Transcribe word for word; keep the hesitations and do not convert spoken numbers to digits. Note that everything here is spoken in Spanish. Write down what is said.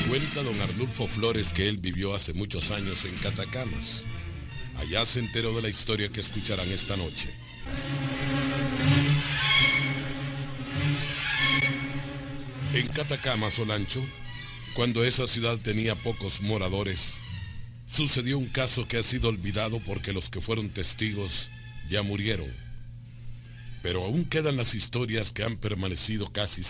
Cuenta don Arnulfo Flores que él vivió hace muchos años en Catacamas. Allá se enteró de la historia que escucharán esta noche. En Catacamas, Olancho, cuando esa ciudad tenía pocos moradores, sucedió un caso que ha sido olvidado porque los que fueron testigos ya murieron. Pero aún quedan las historias que han permanecido casi